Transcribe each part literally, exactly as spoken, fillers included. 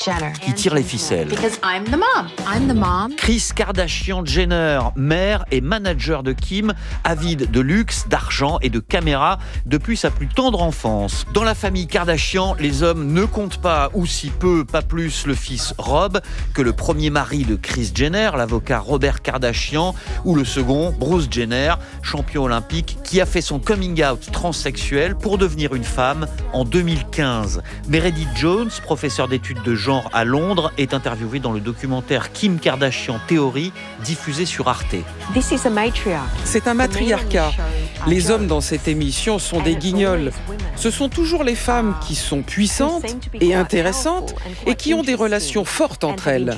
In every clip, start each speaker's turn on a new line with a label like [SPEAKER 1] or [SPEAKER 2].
[SPEAKER 1] qui tire les ficelles.
[SPEAKER 2] Because I'm the mom. I'm the mom.
[SPEAKER 1] Kris Kardashian-Jenner, mère et manager de Kim, avide de luxe, d'argent et de caméras depuis sa plus tendre enfance. Dans la famille Kardashian, les hommes ne comptent pas, ou si peu, pas plus, le fils Rob, que le premier mari de Kris Jenner, l'avocat Robert Kardashian, ou le second, Bruce Jenner, champion olympique, qui a fait son coming out transsexuel pour devenir une femme en deux mille quinze. Meredith Jones, professeure d'études de genre à Londres, est interviewée dans le documentaire Kim Kardashian Theory, diffusé sur Arte.
[SPEAKER 3] C'est un matriarcat. Les hommes dans cette émission sont des guignols. Ce sont toujours les femmes qui sont puissantes et intéressantes et qui ont des relations fortes entre elles.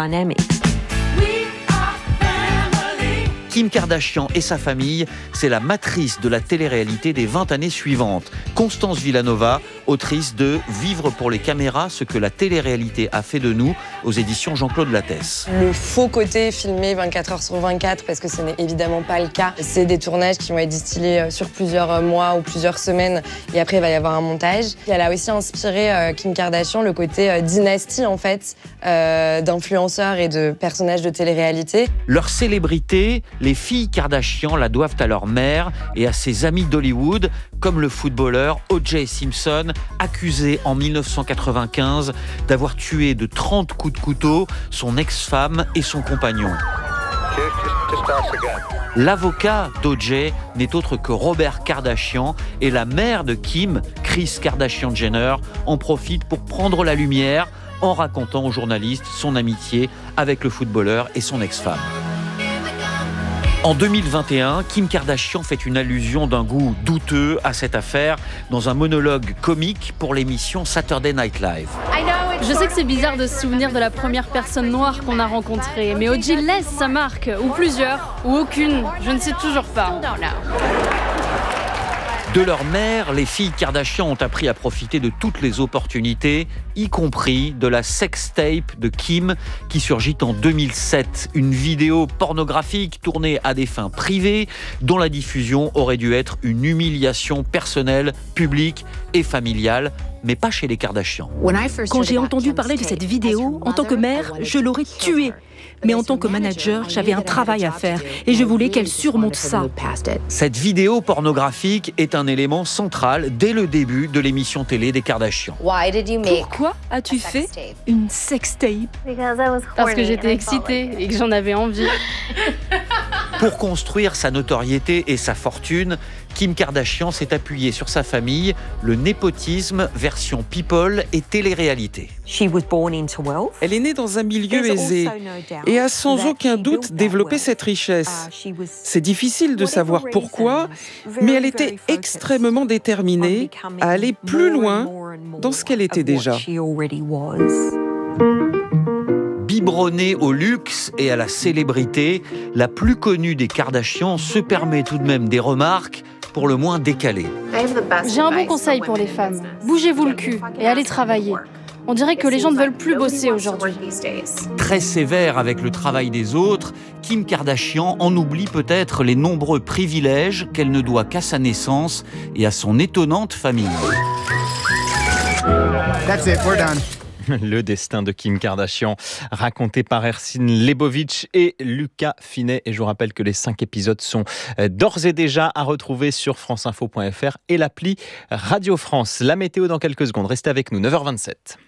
[SPEAKER 1] Kim Kardashian et sa famille, c'est la matrice de la télé-réalité des vingt années suivantes. Constance Villanova, autrice de « Vivre pour les caméras, ce que la télé-réalité a fait de nous » aux éditions Jean-Claude Lattès.
[SPEAKER 4] Le faux côté filmé vingt-quatre heures sur vingt-quatre, parce que ce n'est évidemment pas le cas. C'est des tournages qui vont être distillés sur plusieurs mois ou plusieurs semaines et après il va y avoir un montage. Elle a aussi inspiré Kim Kardashian le côté dynastie en fait, euh, d'influenceurs et de personnages de télé-réalité.
[SPEAKER 1] Leur célébrité, les filles Kardashian la doivent à leur mère et à ses amis d'Hollywood, comme le footballeur O J Simpson, accusé en dix-neuf cent quatre-vingt-quinze d'avoir tué de trente coups de couteau son ex-femme et son compagnon. L'avocat d'O J n'est autre que Robert Kardashian et la mère de Kim, Kris Kardashian-Jenner, en profite pour prendre la lumière en racontant aux journalistes son amitié avec le footballeur et son ex-femme. En deux mille vingt et un, Kim Kardashian fait une allusion d'un goût douteux à cette affaire dans un monologue comique pour l'émission Saturday Night Live.
[SPEAKER 5] Je sais que c'est bizarre de se souvenir de la première personne noire qu'on a rencontrée, mais O J laisse sa marque, ou plusieurs, ou aucune, je ne sais toujours pas.
[SPEAKER 1] De leur mère, les filles Kardashian ont appris à profiter de toutes les opportunités, y compris de la sextape de Kim qui surgit en deux mille sept. Une vidéo pornographique tournée à des fins privées dont la diffusion aurait dû être une humiliation personnelle, publique et familiale, mais pas chez les Kardashian.
[SPEAKER 6] Quand j'ai entendu parler de cette vidéo, en tant que mère, je l'aurais tuée. Mais en tant que manager, j'avais un travail à faire et je voulais qu'elle surmonte ça.
[SPEAKER 1] Cette vidéo pornographique est un élément central dès le début de l'émission télé des Kardashian.
[SPEAKER 6] Pourquoi as-tu fait une sextape ?
[SPEAKER 5] Parce que j'étais excitée et que j'en avais envie.
[SPEAKER 1] Pour construire sa notoriété et sa fortune, Kim Kardashian s'est appuyée sur sa famille, le népotisme version people et télé-réalité.
[SPEAKER 3] Elle est née dans un milieu aisé et a sans aucun doute développé cette richesse. C'est difficile de savoir pourquoi, mais elle était extrêmement déterminée à aller plus loin dans ce qu'elle était déjà.
[SPEAKER 1] Biberonnée au luxe et à la célébrité, la plus connue des Kardashian se permet tout de même des remarques pour le moins décalées.
[SPEAKER 5] J'ai un bon conseil pour les femmes. Bougez-vous le cul et allez travailler. On dirait que les gens ne veulent plus bosser aujourd'hui.
[SPEAKER 1] Très sévère avec le travail des autres, Kim Kardashian en oublie peut-être les nombreux privilèges qu'elle ne doit qu'à sa naissance et à son étonnante famille.
[SPEAKER 7] That's it, we're done.
[SPEAKER 8] Le destin de Kim Kardashian, raconté par Ercine Lebovitch et Lucas Finet. Et je vous rappelle que les cinq épisodes sont d'ores et déjà à retrouver sur franceinfo point f r et l'appli Radio France. La météo dans quelques secondes. Restez avec nous, neuf heures vingt-sept.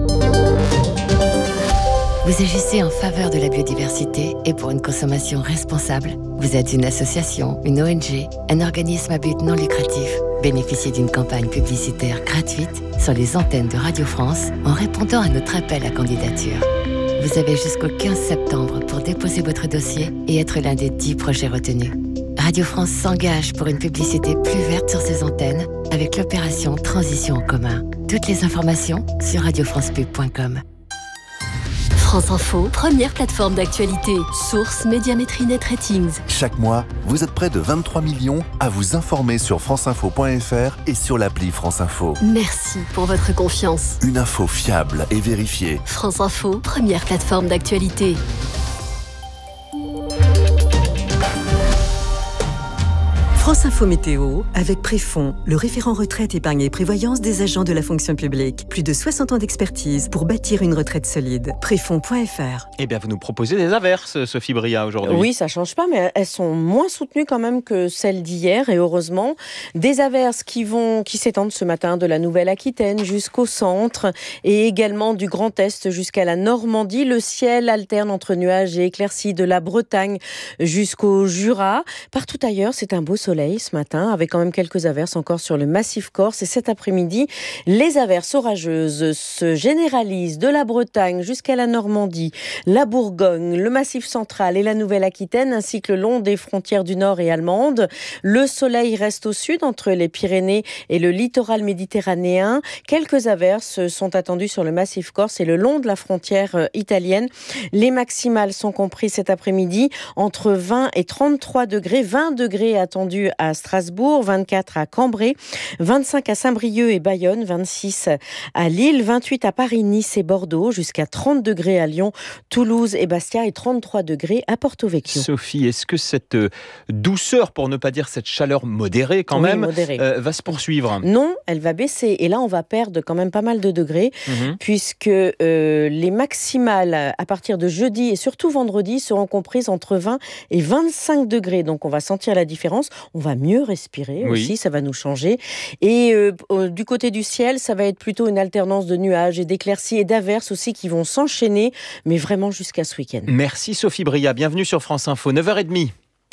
[SPEAKER 9] Vous agissez en faveur de la biodiversité et pour une consommation responsable. Vous êtes une association, une O N G, un organisme à but non lucratif. Bénéficiez d'une campagne publicitaire gratuite sur les antennes de Radio France en répondant à notre appel à candidature. Vous avez jusqu'au quinze septembre pour déposer votre dossier et être l'un des dix projets retenus. Radio France s'engage pour une publicité plus verte sur ses antennes avec l'opération Transition en commun. Toutes les informations sur radio france pub point com.
[SPEAKER 10] France Info, première plateforme d'actualité. Source Médiamétrie Net Ratings.
[SPEAKER 11] Chaque mois, vous êtes près de vingt-trois millions à vous informer sur franceinfo point f r et sur l'appli France Info.
[SPEAKER 10] Merci pour votre confiance.
[SPEAKER 11] Une info fiable et vérifiée.
[SPEAKER 10] France Info, première plateforme d'actualité.
[SPEAKER 7] France Info Météo, avec Préfond, le référent retraite, épargne et prévoyance des agents de la fonction publique. Plus de soixante ans d'expertise pour bâtir une retraite solide. Préfond point F R.
[SPEAKER 8] Eh bien, vous nous proposez des averses, Sophie Bria, aujourd'hui.
[SPEAKER 12] Oui, ça change pas, mais elles sont moins soutenues quand même que celles d'hier, et heureusement. Des averses qui vont, qui s'étendent ce matin de la Nouvelle-Aquitaine jusqu'au centre, et également du Grand Est jusqu'à la Normandie. Le ciel alterne entre nuages et éclaircies de la Bretagne jusqu'au Jura. Partout ailleurs, c'est un beau soleil ce matin, avec quand même quelques averses encore sur le massif corse. Et cet après-midi, les averses orageuses se généralisent de la Bretagne jusqu'à la Normandie, la Bourgogne, le massif central et la Nouvelle-Aquitaine, ainsi que le long des frontières du Nord et allemandes. Le soleil reste au sud, entre les Pyrénées et le littoral méditerranéen. Quelques averses sont attendues sur le massif corse et le long de la frontière italienne. Les maximales sont comprises cet après-midi entre vingt et trente-trois degrés, vingt degrés attendus à Strasbourg, vingt-quatre à Cambrai, vingt-cinq à Saint-Brieuc et Bayonne, vingt-six à Lille, vingt-huit à Paris, Nice et Bordeaux, jusqu'à trente degrés à Lyon, Toulouse et Bastia et trente-trois degrés à Porto Vecchio.
[SPEAKER 8] Sophie, est-ce que cette douceur, pour ne pas dire cette chaleur modérée quand
[SPEAKER 12] oui,
[SPEAKER 8] même,
[SPEAKER 12] modérée.
[SPEAKER 8] Euh, va se poursuivre?
[SPEAKER 12] Non, elle va baisser. Et là, on va perdre quand même pas mal de degrés, mmh. puisque euh, les maximales à partir de jeudi et surtout vendredi seront comprises entre vingt et vingt-cinq degrés. Donc, on va sentir la différence. On va mieux respirer oui. aussi, ça va nous changer. Et euh, euh, du côté du ciel, ça va être plutôt une alternance de nuages et d'éclaircies et d'averses aussi qui vont s'enchaîner, mais vraiment jusqu'à ce week-end.
[SPEAKER 8] Merci Sophie Bria, bienvenue sur France Info, neuf heures trente.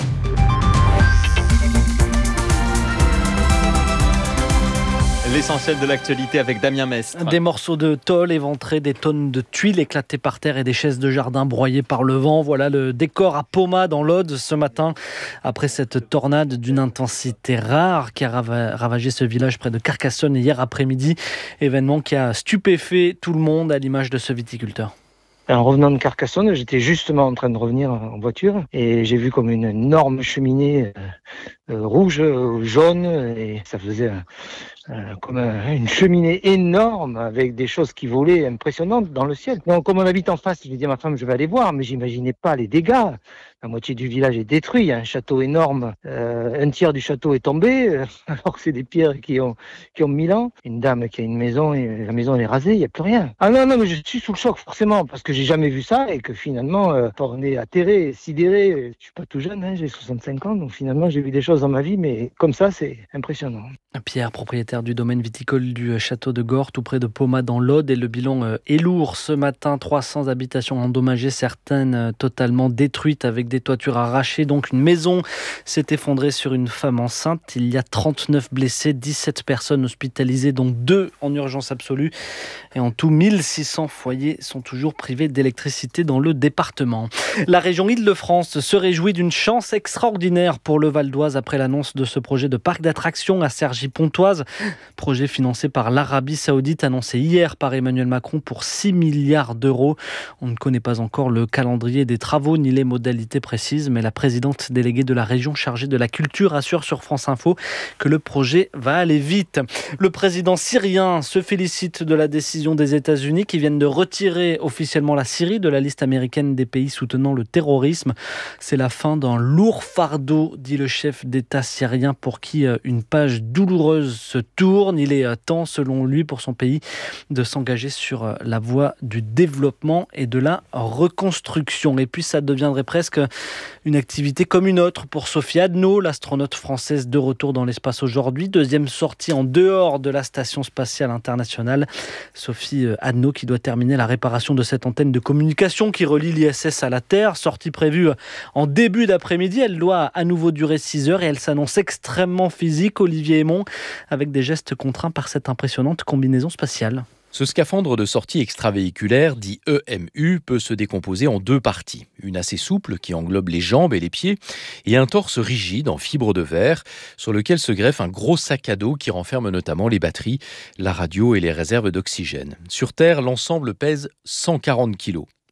[SPEAKER 8] L'essentiel de l'actualité avec Damien Mestre.
[SPEAKER 13] Des morceaux de tôle éventrés, des tonnes de tuiles éclatées par terre et des chaises de jardin broyées par le vent. Voilà le décor à Poma dans l'Aude ce matin, après cette tornade d'une intensité rare qui a ravagé ce village près de Carcassonne hier après-midi. Événement qui a stupéfait tout le monde à l'image de ce viticulteur.
[SPEAKER 14] En revenant de Carcassonne, j'étais justement en train de revenir en voiture et j'ai vu comme une énorme cheminée euh, euh, rouge, euh, jaune, et ça faisait un, un, comme un, une cheminée énorme avec des choses qui volaient impressionnantes dans le ciel. Donc, comme on habite en face, j'ai dit à ma femme, je vais aller voir, mais j'imaginais pas les dégâts. La moitié du village est détruit, il y a un château énorme, euh, un tiers du château est tombé, euh, alors que c'est des pierres qui ont, qui ont mille ans. Une dame qui a une maison, et la maison elle est rasée, il n'y a plus rien. Ah non, non, mais je suis sous le choc forcément, parce que j'ai jamais vu ça, et que finalement, euh, on est atterré, sidéré. Je suis pas tout jeune, hein, j'ai soixante-cinq ans, donc finalement j'ai vu des choses dans ma vie, mais comme ça, c'est impressionnant.
[SPEAKER 13] Pierre, propriétaire du domaine viticole du château de Gorre, tout près de Poma dans l'Aude, et le bilan est lourd ce matin. trois cents habitations endommagées, certaines totalement détruites avec des toitures arrachées. Donc une maison s'est effondrée sur une femme enceinte. Il y a trente-neuf blessés, dix-sept personnes hospitalisées, dont deux en urgence absolue. Et en tout, mille six cents foyers sont toujours privés d'électricité dans le département. La région Île-de-France se réjouit d'une chance extraordinaire pour le Val d'Oise après l'annonce de ce projet de parc d'attractions à Cergy-Pontoise. Projet financé par l'Arabie Saoudite, annoncé hier par Emmanuel Macron pour six milliards d'euros. On ne connaît pas encore le calendrier des travaux ni les modalités précises, mais la présidente déléguée de la région chargée de la culture assure sur France Info que le projet va aller vite. Le président syrien se félicite de la décision des États-Unis qui viennent de retirer officiellement la Syrie de la liste américaine des pays soutenant le terrorisme. C'est la fin d'un lourd fardeau, dit le chef d'État syrien, pour qui une page douloureuse se tourne. Il est temps, selon lui, pour son pays, de s'engager sur la voie du développement et de la reconstruction. Et puis ça deviendrait presque une activité comme une autre pour Sophie Adno, l'astronaute française de retour dans l'espace aujourd'hui. Deuxième sortie en dehors de la Station spatiale internationale. Sophie Adno qui doit terminer la réparation de cette antenne de communication qui relie l'I S S à la Terre. Sortie prévue en début d'après-midi. Elle doit à nouveau durer six heures et elle s'annonce extrêmement physique, Olivier Aymon, avec des gestes contraints par cette impressionnante combinaison spatiale.
[SPEAKER 15] Ce scaphandre de sortie extravéhiculaire, dit E M U, peut se décomposer en deux parties. Une assez souple qui englobe les jambes et les pieds et un torse rigide en fibre de verre sur lequel se greffe un gros sac à dos qui renferme notamment les batteries, la radio et les réserves d'oxygène. Sur Terre, l'ensemble pèse cent quarante kilos.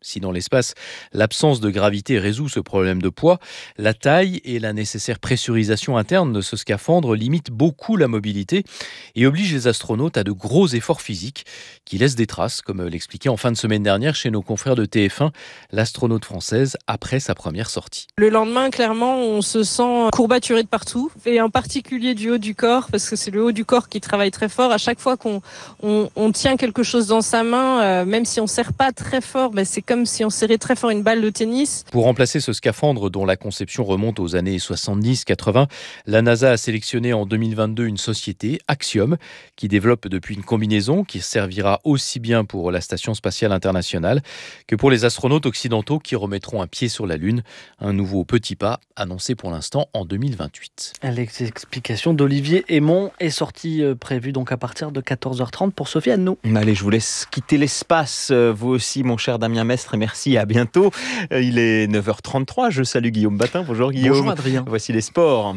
[SPEAKER 15] Si dans l'espace, l'absence de gravité résout ce problème de poids, la taille et la nécessaire pressurisation interne de ce scaphandre limitent beaucoup la mobilité et obligent les astronautes à de gros efforts physiques qui laissent des traces, comme l'expliquait en fin de semaine dernière chez nos confrères de T F un, l'astronaute française après sa première sortie.
[SPEAKER 16] Le lendemain, clairement, on se sent courbaturé de partout, et en particulier du haut du corps, parce que c'est le haut du corps qui travaille très fort. À chaque fois qu'on on, on tient quelque chose dans sa main, euh, même si on ne serre pas très fort, ben c'est comme si on serrait très fort une balle de tennis.
[SPEAKER 15] Pour remplacer ce scaphandre dont la conception remonte aux années soixante-dix quatre-vingts, la NASA a sélectionné en deux mille vingt-deux une société, Axiom, qui développe depuis une combinaison qui servira aussi bien pour la Station spatiale internationale que pour les astronautes occidentaux qui remettront un pied sur la Lune. Un nouveau petit pas annoncé pour l'instant en deux mille vingt-huit.
[SPEAKER 13] L'explication d'Olivier Aymon est sortie euh, prévue donc à partir de quatorze heures trente pour Sophie Anneau.
[SPEAKER 8] Allez, je vous laisse quitter l'espace, vous aussi mon cher Damien Mestre, et merci et à bientôt. Il est neuf heures trente-trois, je salue Guillaume Batin. Bonjour Guillaume.
[SPEAKER 3] Bonjour Adrien.
[SPEAKER 8] Voici les sports.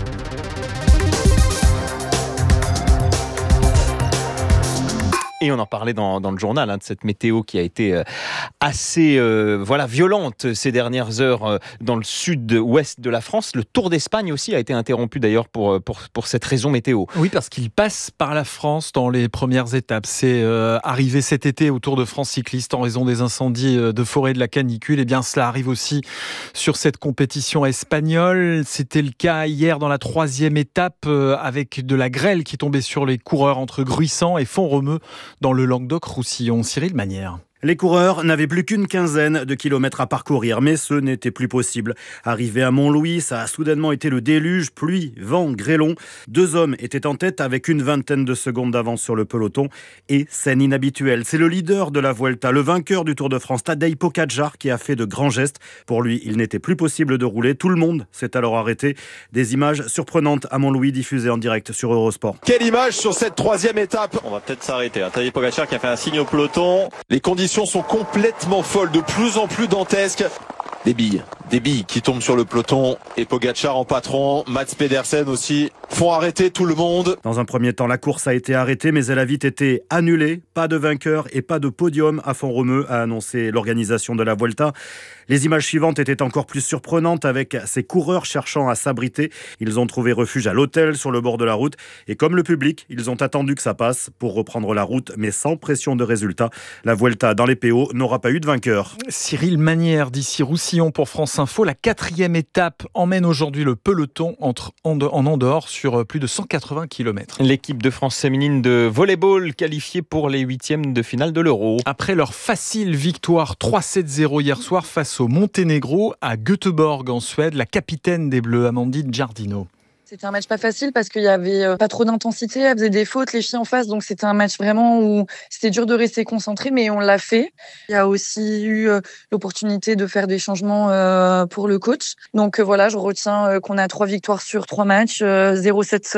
[SPEAKER 8] Et on en parlait dans, dans le journal, hein, de cette météo qui a été euh, assez euh, voilà, violente ces dernières heures euh, dans le sud-ouest de la France. Le Tour d'Espagne aussi a été interrompu d'ailleurs pour, pour, pour cette raison météo.
[SPEAKER 17] Oui, parce qu'il passe par la France dans les premières étapes. C'est euh, arrivé cet été au Tour de France cycliste en raison des incendies de forêt, de la canicule. Et bien cela arrive aussi sur cette compétition espagnole. C'était le cas hier dans la troisième étape euh, avec de la grêle qui tombait sur les coureurs entre Gruissant et Font-Romeu dans le Languedoc-Roussillon. Cyril Manière.
[SPEAKER 18] Les coureurs n'avaient plus qu'une quinzaine de kilomètres à parcourir, mais ce n'était plus possible. Arrivé à Montlouis, ça a soudainement été le déluge, pluie, vent, grêlon. Deux hommes étaient en tête avec une vingtaine de secondes d'avance sur le peloton. Et scène inhabituelle, c'est le leader de la Vuelta, le vainqueur du Tour de France, Tadej Pogačar, qui a fait de grands gestes. Pour lui, il n'était plus possible de rouler. Tout le monde s'est alors arrêté. Des images surprenantes à Montlouis diffusées en direct sur Eurosport.
[SPEAKER 19] Quelle image sur cette troisième étape. On va peut-être s'arrêter. Tadej Pogačar qui a fait un signe au peloton. Les conditions sont complètement folles, de plus en plus dantesques. Des billes, des billes qui tombent sur le peloton et Pogačar en patron, Mats Pedersen aussi, font arrêter tout le monde.
[SPEAKER 18] Dans un premier temps, la course a été arrêtée, mais elle a vite été annulée. Pas de vainqueur et pas de podium à Font-Romeu, a annoncé l'organisation de la Vuelta. Les images suivantes étaient encore plus surprenantes avec ces coureurs cherchant à s'abriter. Ils ont trouvé refuge à l'hôtel sur le bord de la route. Et comme le public, ils ont attendu que ça passe pour reprendre la route, mais sans pression de résultat. La Vuelta dans les P O n'aura pas eu de vainqueur.
[SPEAKER 17] Cyril Manière d'ici Roussillon pour France Info. La quatrième étape emmène aujourd'hui le peloton entre, en Andorre sur plus de cent quatre-vingts kilomètres.
[SPEAKER 8] L'équipe de France féminine de volleyball qualifiée pour les huitièmes de finale de l'Euro.
[SPEAKER 17] Après leur facile victoire trois sept zéro hier soir face au Monténégro à Göteborg en Suède, la capitaine des Bleus, Amandine Giardino.
[SPEAKER 20] C'était un match pas facile parce qu'il y avait pas trop d'intensité, elles faisaient des fautes, les filles en face, donc c'était un match vraiment où c'était dur de rester concentré, mais on l'a fait. Il y a aussi eu l'opportunité de faire des changements pour le coach. Donc voilà, je retiens qu'on a trois victoires sur trois matchs, zéro sept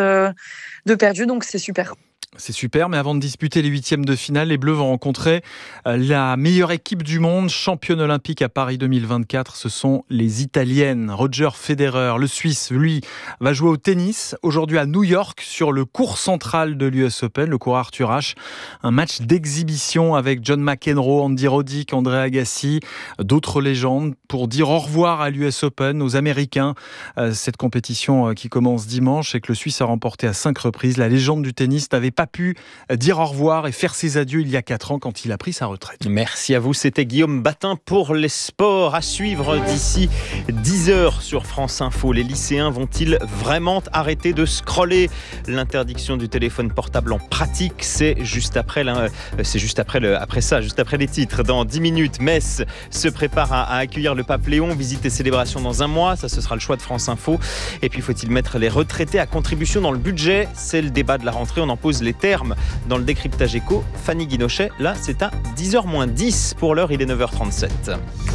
[SPEAKER 20] de perdus, donc c'est super.
[SPEAKER 17] C'est super, mais avant de disputer les huitièmes de finale, les Bleus vont rencontrer la meilleure équipe du monde, championne olympique à Paris deux mille vingt-quatre. Ce sont les Italiennes. Roger Federer, le Suisse, lui, va jouer au tennis aujourd'hui à New York sur le court central de l'U S Open, le court Arthur Ashe. Un match d'exhibition avec John McEnroe, Andy Roddick, André Agassi, d'autres légendes pour dire au revoir à l'U S Open, aux Américains. Cette compétition qui commence dimanche et que le Suisse a remporté à cinq reprises. La légende du tennis n'avait pas pu dire au revoir et faire ses adieux il y a quatre ans quand il a pris sa retraite.
[SPEAKER 8] Merci à vous, c'était Guillaume Batin pour les sports. À suivre d'ici dix heures sur France Info. Les lycéens vont-ils vraiment arrêter de scroller ? L'interdiction du téléphone portable en pratique, c'est juste après, c'est juste après, le, après ça, juste après les titres. Dans dix minutes, Metz se prépare à, à accueillir le pape Léon. Visite et célébration dans un mois, ça ce sera le choix de France Info. Et puis faut-il mettre les retraités à contribution dans le budget ? C'est le débat de la rentrée, on en pose les termes dans le décryptage éco. Fanny Guinochet, là c'est à dix heures moins dix. Pour l'heure, il est neuf heures trente-sept.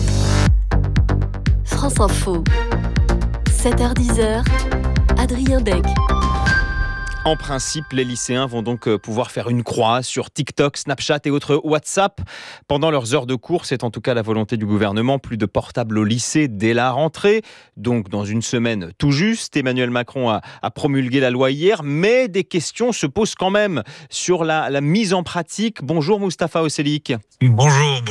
[SPEAKER 10] France Info, sept heures dix, Adrien Dec.
[SPEAKER 8] En principe, les lycéens vont donc pouvoir faire une croix sur TikTok, Snapchat et autres WhatsApp pendant leurs heures de cours. C'est en tout cas la volonté du gouvernement. Plus de portables au lycée dès la rentrée. Donc dans une semaine tout juste, Emmanuel Macron a, a promulgué la loi hier, mais des questions se posent quand même sur la, la mise en pratique. Bonjour Mustapha Oselik.
[SPEAKER 21] Bonjour, bonjour.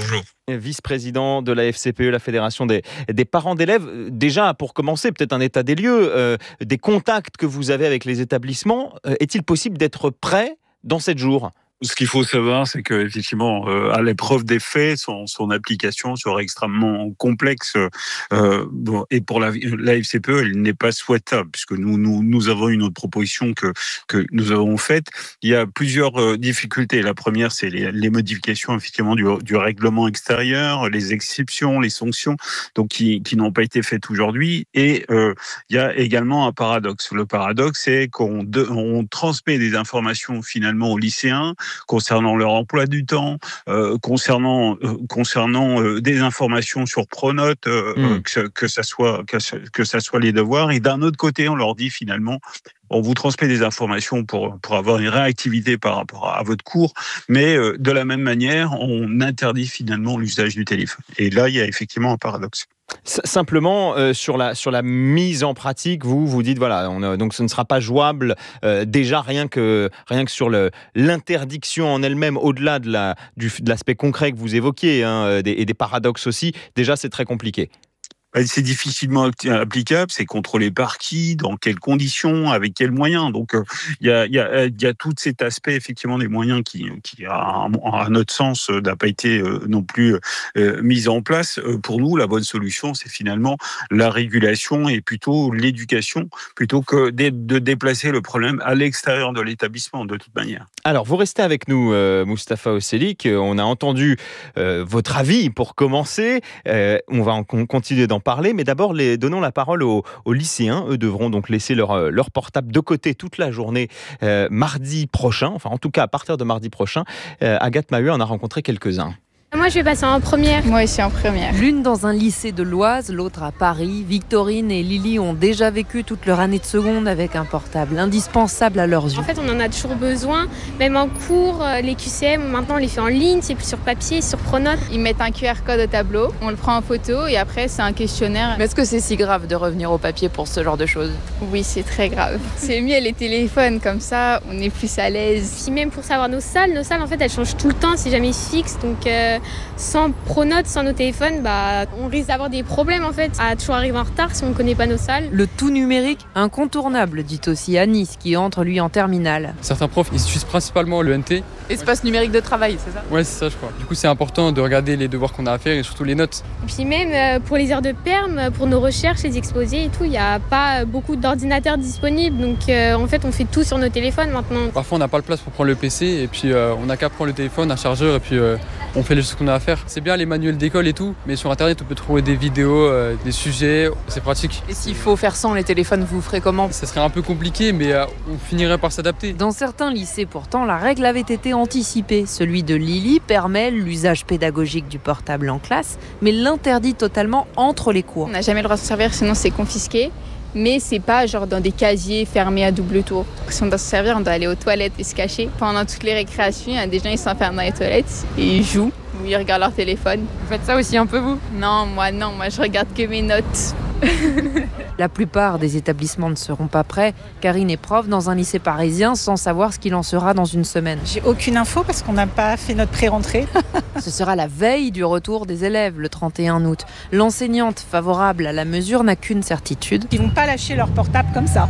[SPEAKER 8] vice-président de la F C P E, la Fédération des, des parents d'élèves. Déjà, pour commencer, peut-être un état des lieux, euh, des contacts que vous avez avec les établissements. Euh, est-il possible d'être prêt dans sept jours ?
[SPEAKER 21] Ce qu'il faut savoir, c'est qu'effectivement, euh, à l'épreuve des faits, son, son application sera extrêmement complexe. Euh, bon, et pour la, la F C P E, elle n'est pas souhaitable, puisque nous, nous, nous avons une autre proposition que, que nous avons faite. Il y a plusieurs euh, difficultés. La première, c'est les, les modifications effectivement du, du règlement extérieur, les exceptions, les sanctions, donc qui, qui n'ont pas été faites aujourd'hui. Et euh, il y a également un paradoxe. Le paradoxe, c'est qu'on de, on transmet des informations finalement aux lycéens concernant leur emploi du temps, euh, concernant euh, concernant euh, des informations sur Pronote, euh, mmh. que, que ça soit que, que ça soit les devoirs, et d'un autre côté, on leur dit finalement, on vous transmet des informations pour pour avoir une réactivité par rapport à, à votre cours, mais euh, de la même manière, on interdit finalement l'usage du téléphone. Et là, il y a effectivement un paradoxe.
[SPEAKER 8] Simplement, euh, sur, la, sur la mise en pratique, vous vous dites, voilà, on, euh, donc ce ne sera pas jouable euh, déjà rien que, rien que sur le, l'interdiction en elle-même, au-delà de, la, du, de l'aspect concret que vous évoquiez, hein, des, et des paradoxes aussi, déjà c'est très compliqué.
[SPEAKER 21] C'est difficilement applicable, c'est contrôlé par qui, dans quelles conditions, avec quels moyens. Donc, il euh, y, a, y, a, y a tout cet aspect, effectivement, des moyens qui, qui à, à notre sens, n'a pas été euh, non plus euh, mis en place. Euh, pour nous, la bonne solution, c'est finalement la régulation et plutôt l'éducation, plutôt que de, de déplacer le problème à l'extérieur de l'établissement, de toute manière.
[SPEAKER 8] Alors, vous restez avec nous, euh, Mustapha Oselik. On a entendu euh, votre avis pour commencer. Euh, on va en, continuer d'en parler, mais d'abord, les, donnons la parole aux, aux lycéens. Eux devront donc laisser leur, leur portable de côté toute la journée euh, mardi prochain, enfin en tout cas à partir de mardi prochain. Euh, Agathe Maheu en a rencontré quelques-uns.
[SPEAKER 5] Moi, je vais passer en première.
[SPEAKER 22] Moi aussi en première.
[SPEAKER 23] L'une dans un lycée de l'Oise, l'autre à Paris. Victorine et Lily ont déjà vécu toute leur année de seconde avec un portable indispensable à leurs yeux.
[SPEAKER 5] En fait, on en a toujours besoin. Même en cours, les Q C M, maintenant, on les fait en ligne. C'est plus sur papier, sur Pronote.
[SPEAKER 22] Ils mettent un Q R code au tableau, on le prend en photo et après, c'est un questionnaire.
[SPEAKER 23] Mais est-ce que c'est si grave de revenir au papier pour ce genre de choses ?
[SPEAKER 22] Oui, c'est très grave. C'est mieux les téléphones, comme ça, on est plus à l'aise.
[SPEAKER 5] Puis même pour savoir nos salles, nos salles, en fait, elles changent tout le temps. C'est jamais fixe. Donc, euh, sans Pronote, sans nos téléphones, bah, on risque d'avoir des problèmes en fait, à toujours arriver en retard si on ne connaît pas nos salles.
[SPEAKER 23] Le tout numérique, incontournable, dit aussi Anis, qui entre lui en terminale.
[SPEAKER 24] Certains profs, ils utilisent principalement le N T.
[SPEAKER 22] Espace numérique de travail, c'est ça ?
[SPEAKER 24] Ouais, c'est ça, je crois. Du coup, c'est important de regarder les devoirs qu'on a à faire et surtout les notes.
[SPEAKER 5] Et puis même euh, pour les heures de perm, pour nos recherches, les exposés et tout, il n'y a pas beaucoup d'ordinateurs disponibles. Donc euh, en fait, on fait tout sur nos téléphones maintenant.
[SPEAKER 24] Parfois, on n'a pas le place pour prendre le P C et puis euh, on n'a qu'à prendre le téléphone, un chargeur et puis euh, on fait les choses qu'on a à faire. C'est bien les manuels d'école et tout, mais sur internet on peut trouver des vidéos, euh, des sujets, c'est pratique.
[SPEAKER 22] Et s'il faut faire sans les téléphones, vous ferez comment ?
[SPEAKER 24] Ça serait un peu compliqué, mais euh, on finirait par s'adapter.
[SPEAKER 23] Dans certains lycées pourtant, la règle avait été anticipée. Celui de Lily permet l'usage pédagogique du portable en classe, mais l'interdit totalement entre les cours.
[SPEAKER 22] On n'a jamais le droit de se servir, sinon c'est confisqué. Mais c'est pas genre dans des casiers fermés à double tour. Si on doit se servir, on doit aller aux toilettes et se cacher. Pendant toutes les récréations, il y a des gens qui s'enferment dans les toilettes et ils jouent ou ils regardent leur téléphone.
[SPEAKER 23] Vous faites ça aussi un peu vous ?
[SPEAKER 22] Non, moi non, moi je regarde que mes notes.
[SPEAKER 23] La plupart des établissements ne seront pas prêts. Karine est prof dans un lycée parisien sans savoir ce qu'il en sera dans une semaine.
[SPEAKER 25] J'ai aucune info parce qu'on n'a pas fait notre pré-rentrée.
[SPEAKER 23] Ce sera la veille du retour des élèves, le trente et un août. L'enseignante favorable à la mesure n'a qu'une certitude.
[SPEAKER 25] Ils vont pas lâcher leur portable comme ça.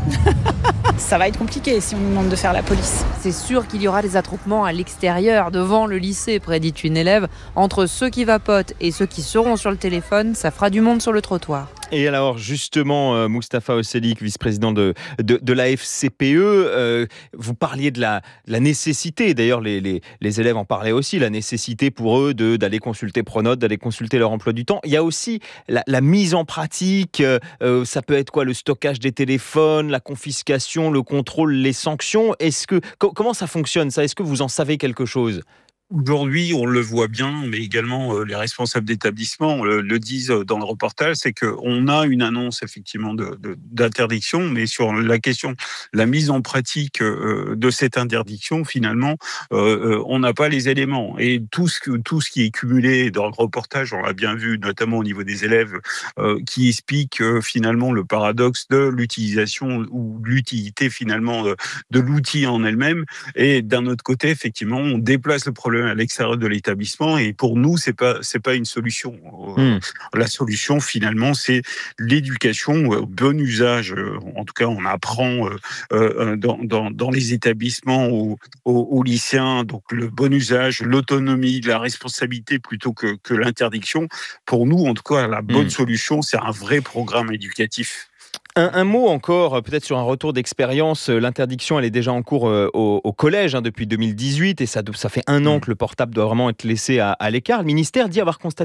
[SPEAKER 25] Ça va être compliqué si on nous demande de faire la police.
[SPEAKER 23] C'est sûr qu'il y aura des attroupements à l'extérieur, devant le lycée, prédit une élève. Entre ceux qui vapotent et ceux qui seront sur le téléphone, ça fera du monde sur le trottoir.
[SPEAKER 8] Et alors justement, euh, Mustapha Oselik, vice-président de, de, de la F C P E, euh, vous parliez de la, de la nécessité, d'ailleurs les, les, les élèves en parlaient aussi, la nécessité pour eux de, d'aller consulter Pronote, d'aller consulter leur emploi du temps. Il y a aussi la, la mise en pratique, euh, ça peut être quoi, le stockage des téléphones, la confiscation, le contrôle, les sanctions. Est-ce que, co- comment ça fonctionne ça ? Est-ce que vous en savez quelque chose ?
[SPEAKER 21] Aujourd'hui, on le voit bien, mais également euh, les responsables d'établissement le, le disent dans le reportage, c'est qu'on a une annonce effectivement de, de, d'interdiction, mais sur la question, la mise en pratique euh, de cette interdiction, finalement, euh, on n'a pas les éléments. Et tout ce, que, tout ce qui est cumulé dans le reportage, on l'a bien vu, notamment au niveau des élèves, euh, qui explique euh, finalement le paradoxe de l'utilisation ou l'utilité finalement de, de l'outil en elle-même. Et d'un autre côté, effectivement, on déplace le problème problème à l'extérieur de l'établissement. Et pour nous, c'est pas c'est pas une solution. Mmh. La solution, finalement, c'est l'éducation au bon usage. En tout cas, on apprend euh, dans, dans, dans les établissements aux, aux, aux lycéens, donc le bon usage, l'autonomie, la responsabilité plutôt que, que l'interdiction. Pour nous, en tout cas, la bonne mmh. solution, c'est un vrai programme éducatif.
[SPEAKER 8] Un, un mot encore, peut-être sur un retour d'expérience. L'interdiction, elle est déjà en cours euh, au, au collège hein, depuis deux mille dix-huit et ça, ça fait un an que le portable doit vraiment être laissé à, à l'écart. Le ministère dit avoir constaté